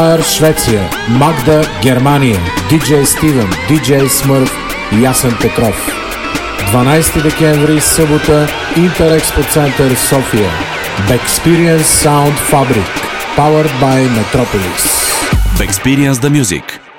Швеция, Магда Германия, DJ Стивен, DJ Смърв и Ясен Петров. 12 декември, събота, Интерекспо център София. Bexperience Sound Fabric. Powered by Metropolis. Bexperience the Music.